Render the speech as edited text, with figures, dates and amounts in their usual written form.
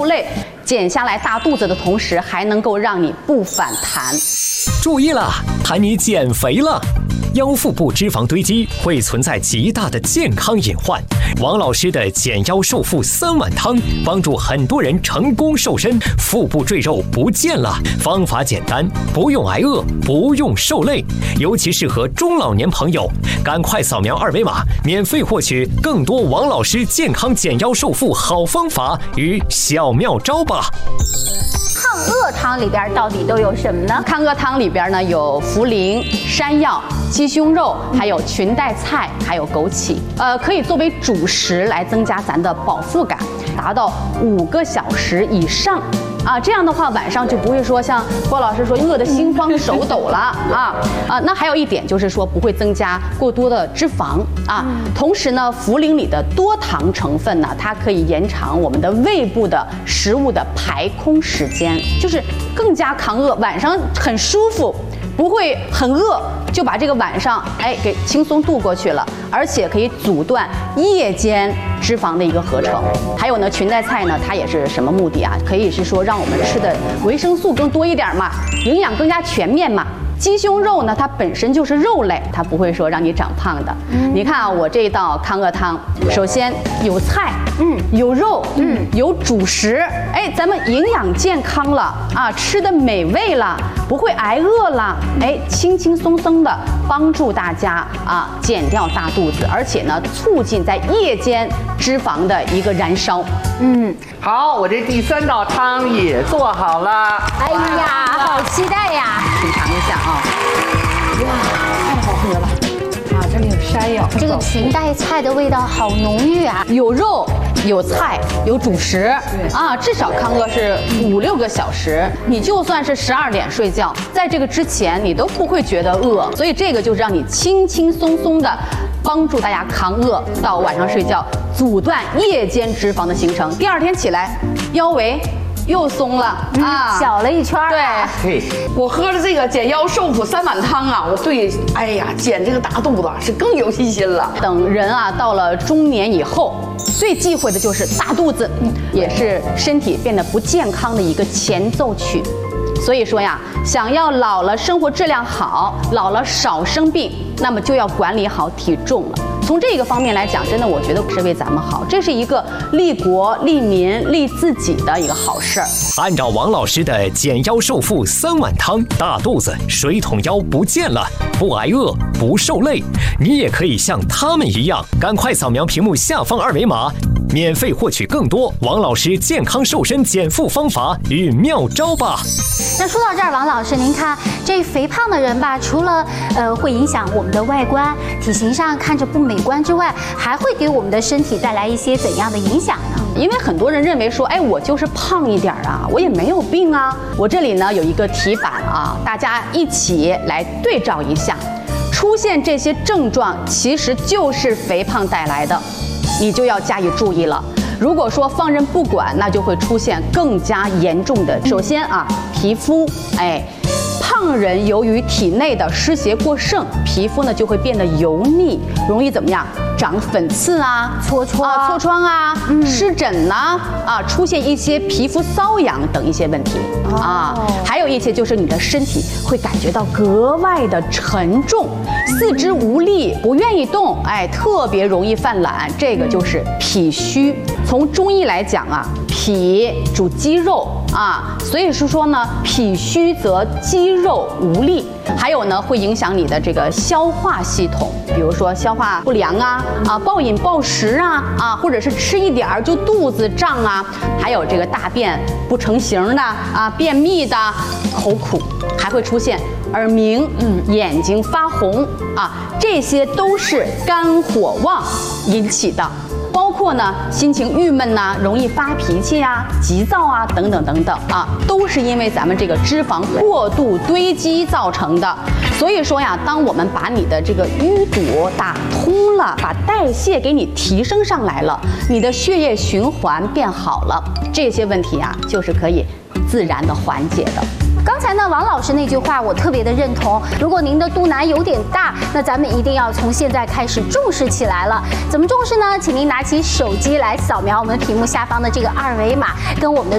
累，减下来大肚子的同时，还能够让你不反弹。 注意了，喊你减肥了。腰腹部脂肪堆积会存在极大的健康隐患。王老师的减腰瘦腹3碗汤，帮助很多人成功瘦身，腹部赘肉不见了。方法简单，不用挨饿，不用受累，尤其适合中老年朋友。赶快扫描2维码，免费获取更多王老师健康减腰瘦腹好方法与小妙招吧。 抗恶汤里边到底都有什么呢？ 抗恶汤里边呢有茯苓、山药、鸡胸肉，还有裙带菜，还有枸杞，可以作为主食来增加咱的饱腹感，达到5个小时以上。这样的话晚上就不会说像郭老师说饿得心慌手抖了那还有一点就是说不会增加过多的脂肪同时呢，茯苓里的多糖成分呢，它可以延长我们的胃部的食物的排空时间，就是更加抗饿，晚上很舒服。不会很饿就把这个晚上给轻松度过去了，而且可以阻断夜间脂肪的一个合成。还有呢，裙带菜呢，它也是什么目的啊？可以是说让我们吃的维生素更多一点嘛，营养更加全面嘛。鸡胸肉呢，它本身就是肉类，它不会说让你长胖的。你看啊，我这道抗饿汤，首先有菜，有肉，有主食，咱们营养健康了吃的美味了，不会挨饿了，轻轻松松的帮助大家减掉大肚子，而且呢，促进在夜间脂肪的一个燃烧。 好，我这第3道汤也做好了。 哎呀，好期待呀！ 品尝一下哇，太好喝了！这里有山药， 这个裙带菜的味道好浓郁啊！ 有肉，有菜，有主食至少抗饿是5、6个小时。你就算是12点睡觉，在这个之前你都不会觉得饿，所以这个就是让你轻轻松松的帮助大家抗饿到晚上睡觉，阻断夜间脂肪的形成。第2天起来，腰围又松了小了一圈。 对，我喝了这个减腰瘦腹3碗汤我对减这个大肚子是更有信心了。 等人到了中年以后，最忌讳的就是大肚子，也是身体变得不健康的一个前奏曲。所以说呀，想要老了生活质量好，老了少生病，那么就要管理好体重了。从这个方面来讲，真的我觉得是为咱们好，这是一个利国利民利自己的一个好事儿。 按照王老师的减腰瘦腹3碗汤，大肚子水桶腰不见了，不挨饿不受累，你也可以像他们一样，赶快扫描屏幕下方2维码，免费获取更多王老师健康瘦身减负方法与妙招吧。 那说到这儿，王老师，您看这肥胖的人吧，除了会影响我们的外观，体型上看着不美观之外，还会给我们的身体带来一些怎样的影响呢？ 因为很多人认为说，我就是胖一点我也没有病我这里呢有一个题板大家一起来对照一下，出现这些症状其实就是肥胖带来的，你就要加以注意了。如果说放任不管，那就会出现更加严重的。首先皮肤，胖人由于体内的湿邪过剩，皮肤呢就会变得油腻，容易怎么样？长粉刺痤疮湿疹出现一些皮肤瘙痒等一些问题还有一些就是你的身体会感觉到格外的沉重，四肢无力，不愿意动，特别容易犯懒，这个就是脾虚。从中医来讲脾主肌肉所以是说呢，脾虚则肌肉无力，还有呢会影响你的这个消化系统，比如说消化不良暴饮暴食或者是吃一点儿就肚子胀还有这个大便不成形的便秘的，口苦，还会出现耳鸣，眼睛发红这些都是肝火旺引起的。包括呢，心情郁闷容易发脾气急躁等等等等都是因为咱们这个脂肪过度堆积造成的。所以说呀，当我们把你的这个淤堵打通了，把代谢给你提升上来了，你的血液循环变好了，这些问题就是可以自然的缓解的。 刚才呢，王老师那句话我特别的认同。如果您的肚腩有点大，那咱们一定要从现在开始重视起来了。怎么重视呢？请您拿起手机来扫描我们屏幕下方的这个2维码，跟我们的